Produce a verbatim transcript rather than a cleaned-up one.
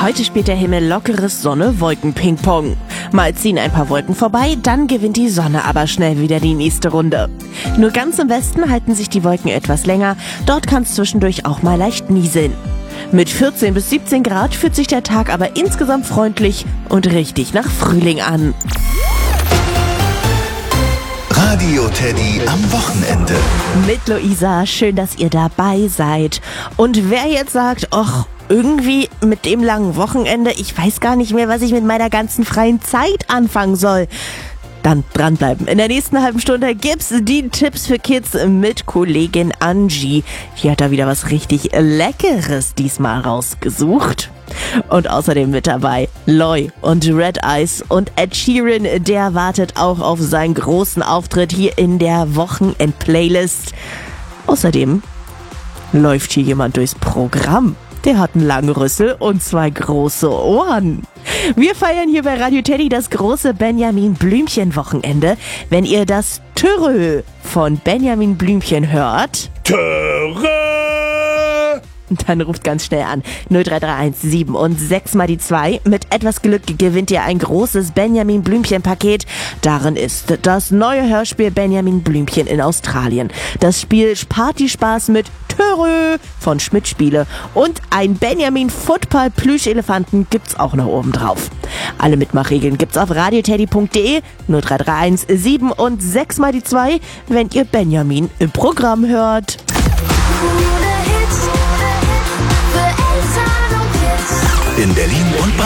Heute spielt der Himmel lockeres Sonne-Wolken-Ping-Pong. Mal ziehen ein paar Wolken vorbei, dann gewinnt die Sonne aber schnell wieder die nächste Runde. Nur ganz im Westen halten sich die Wolken etwas länger, dort kann es zwischendurch auch mal leicht nieseln. Mit vierzehn bis siebzehn Grad fühlt sich der Tag aber insgesamt freundlich und richtig nach Frühling an. Radio Teddy am Wochenende. Mit Luisa, schön, dass ihr dabei seid. Und wer jetzt sagt, ach, irgendwie mit dem langen Wochenende, ich weiß gar nicht mehr, was ich mit meiner ganzen freien Zeit anfangen soll, dann dranbleiben. In der nächsten halben Stunde gibt's die Tipps für Kids mit Kollegin Angie. Die hat da wieder was richtig Leckeres diesmal rausgesucht. Und außerdem mit dabei Loy und Red Eyes und Ed Sheeran, der wartet auch auf seinen großen Auftritt hier in der Wochenend-Playlist. Außerdem läuft hier jemand durchs Programm. Der hat einen langen Rüssel und zwei große Ohren. Wir feiern hier bei Radio Teddy das große Benjamin Blümchen-Wochenende. Wenn ihr das Törö von Benjamin Blümchen hört, Törö! dann ruft ganz schnell an. null drei drei eins sieben und sechs mal die zwei. Mit etwas Glück gewinnt ihr ein großes Benjamin Blümchen-Paket. Darin ist das neue Hörspiel Benjamin Blümchen in Australien. Das Spiel Partyspaß mit Törö von Schmidt Spiele und ein Benjamin Football Plüschelefanten gibt's auch noch oben drauf. Alle Mitmachregeln gibt's auf radioteddy punkt de, null drei drei eins sieben und sechs mal die zwei, wenn ihr Benjamin im Programm hört. In Berlin und